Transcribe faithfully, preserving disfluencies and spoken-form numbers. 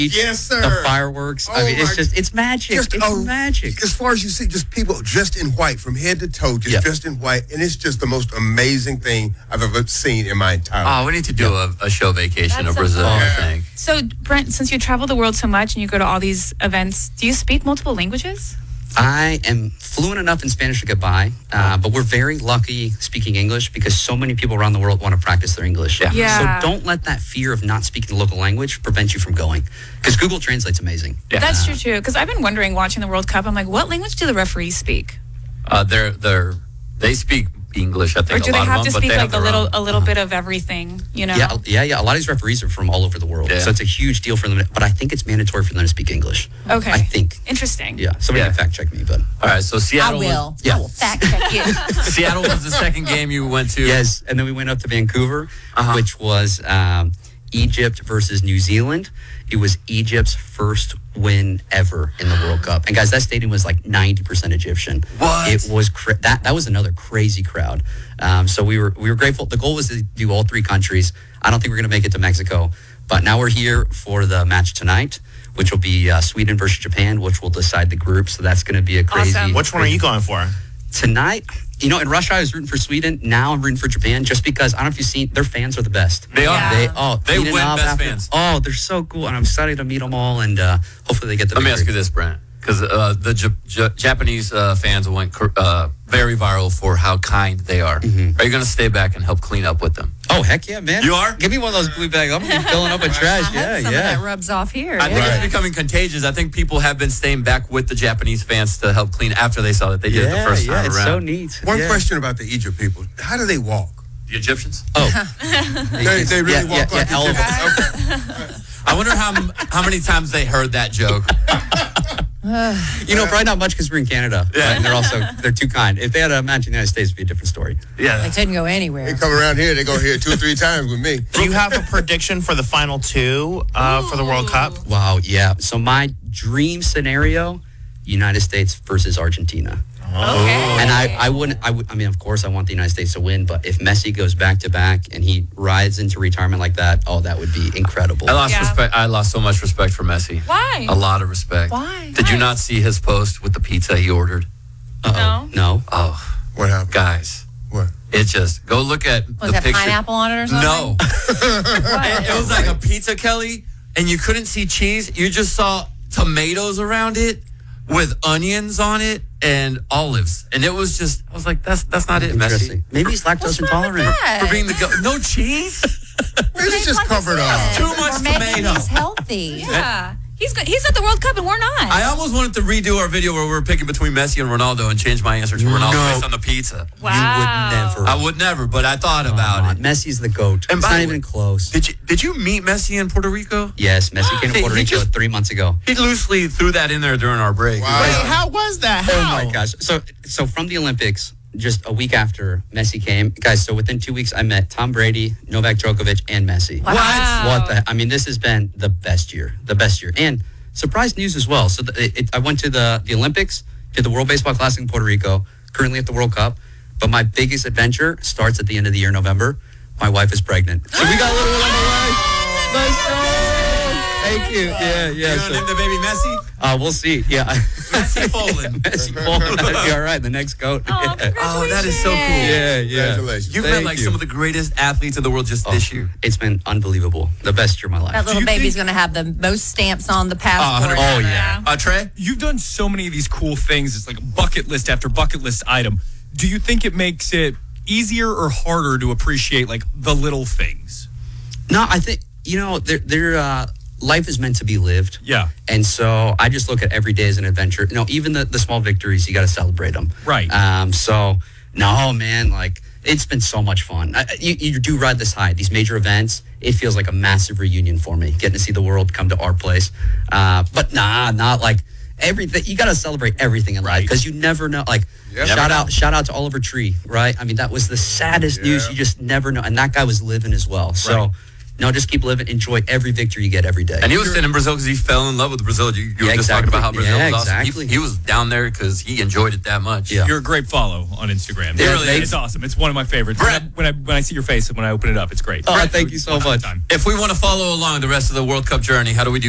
Yes, sir. The fireworks. Oh I mean, it's my- just, it's magic. Just it's a- magic. As far as you see, just people dressed in white from head to toe, just Yep. dressed in white. And it's just the most amazing thing I've ever seen in my entire life. Oh, we need to do a, a show vacation That's of so Brazil, cool. I Yeah. think. So, Brent, since you travel the world so much and you go to all these events, do you speak multiple languages? I am fluent enough in Spanish to get by, uh, but we're very lucky speaking English because so many people around the world want to practice their English. Yeah. Yeah. So don't let that fear of not speaking the local language prevent you from going, because Google Translate's amazing. Yeah. That's true, too. Because I've been wondering, watching the World Cup, I'm like, what language do the referees speak? Uh, they're they're they speak English, I Or think, do a they lot have of them, to but speak they like have a their little, own. a little bit of everything, you know? Yeah, yeah, yeah. A lot of these referees are from all over the world, Yeah. so it's a huge deal for them. But I think it's mandatory for them to speak English. Okay. I think. Interesting. Yeah, somebody Yeah. can fact check me, but All right, so I Seattle will. Yeah. I will fact check you. was Seattle was the second game you went to. yes. And then we went up to Vancouver, Uh-huh. which was um, Egypt versus New Zealand. It was Egypt's first win ever in the World Cup, and guys, that stadium was like ninety percent Egyptian. What? It was cra- that that was another crazy crowd. Um, so we were we were grateful. The goal was to do all three countries. I don't think we're going to make it to Mexico, but now we're here for the match tonight, which will be uh, Sweden versus Japan, which will decide the group. So that's going to be a crazy. Awesome. Which one are you going for? Tonight, you know, in Russia, I was rooting for Sweden. Now I'm rooting for Japan, just because I don't know if you've seen their fans are the best. They are. Yeah. They oh They cleaning win up best after- fans. Oh, they're so cool, and I'm excited to meet them all, and uh, hopefully they get the. Let me ask you victory. this, Brent, because uh, the J- J- Japanese uh, fans went uh, very viral for how kind they are. Mm-hmm. Are you going to stay back and help clean up with them? Oh heck yeah, man! You are? Give me one of those blue bags. I'm gonna be filling up with trash. I Yeah, hope some yeah. of that rubs off here. I think yeah. it's becoming contagious. I think people have been staying back with the Japanese fans to help clean after they saw that they did it the Yeah, first yeah, time it's around. so neat. One Yeah. question about the Egypt people. How do they walk? The Egyptians? Oh, They, they really yeah, walk yeah, like yeah, Egyptians? elephants. Okay. I wonder how how many times they heard that joke. You know, probably not much because we're in Canada. Yeah. Right? And they're also they're too kind. If they had a match in the United States, it'd be a different story. Yeah. They couldn't go They anywhere. come around here, they go here two or three times with me. Do you have a prediction for the final two uh, for the World Cup? Wow, yeah. So my dream scenario: United States versus Argentina. Okay. And I, I wouldn't, I, would, I mean, of course, I want the United States to win, but if Messi goes back to back and he rides into retirement like that, oh, that would be incredible. I lost Yeah. respect. I lost so much respect for Messi. Why? A lot of respect. Why? Did you not see his post with the pizza he ordered? Uh-oh. No. Oh, What happened? guys. What? It just, go look at Was the that picture. pineapple on it or something? No. it, it was like a pizza, Kelly, and you couldn't see cheese. You just saw tomatoes around it with onions on it and olives. And it was just, I was like, that's that's not it, Messi. Interesting. Maybe he's lactose What's wrong with intolerant. that? For being the go- no cheese? Maybe it's just Like I covered said, up. Too much or maybe tomato. he's healthy. Yeah. He's go- he's at the World Cup and we're not. I almost wanted to redo our video where we were picking between Messi and Ronaldo and change my answer to Ronaldo No. based on the pizza. wow. You would never. I would never, but I thought Come about on. it. Messi's the GOAT. And it's by not the even way- close. Did you did you meet Messi in Puerto Rico? Yes, Messi came to He- Puerto he Rico just- three months ago. He loosely threw that in there during our break. Wow. Wait, how was that? How? Oh my gosh. So so from the Olympics, just a week after Messi came, guys, so within two weeks I met Tom Brady, Novak Djokovic, and Messi. Wow. What the I mean, this has been the best year. The best year. And surprise news as well. So the, it, it, I went to the, the Olympics, did the World Baseball Classic in Puerto Rico, currently at the World Cup. But my biggest adventure starts at the end of the year, November. My wife is pregnant. So we got a little one on the way. Let's go. Thank you. Yeah, You yeah. gonna So, name the baby Messi? uh, we'll see. Yeah. Messi Poland. Messi Poland. That'd be all right. The next goat. Oh, Yeah. Oh, that is so cool. Yeah, yeah. Congratulations. You've Thank met like you. some of the greatest athletes in the world just Oh, this year. It's been unbelievable. The best year of my life. That little you baby's think- going to have the most stamps on the passport. Oh, yeah. Uh, Trey? You've done so many of these cool things. It's like a bucket list after bucket list item. Do you think it makes it easier or harder to appreciate like the little things? No, I think, you know, they're, they're, uh, life is meant to be lived. Yeah. And so I just look at every day as an adventure. You know, even the, the small victories, you got to celebrate them. Right. Um, so, no, man, like, it's been so much fun. I, you, you do ride this high. These major events, it feels like a massive reunion for me, getting to see the world come to our place. Uh, but nah, not like everything. You got to celebrate everything in life Right. because you never know. Like, Yep. shout Never out, shout out to Oliver Tree, right? I mean, that was the saddest news. Yeah. You just never know. And that guy was living as well. So, Right. no, just keep living. Enjoy every victory you get every day. And he was staying in Brazil because he fell in love with Brazil. You, you Yeah, were just talking exactly. about how Brazil Yeah, was awesome. exactly. He, he was down there because he enjoyed it that much. Yeah. You're a great follow on Instagram. Yeah, It's- thanks. it's awesome. It's one of my favorites. When I, Brett. when I when I see your face and when I open it up, it's great. Oh, Brett, thank you so one much. time. If we want to follow along the rest of the World Cup journey, how do we do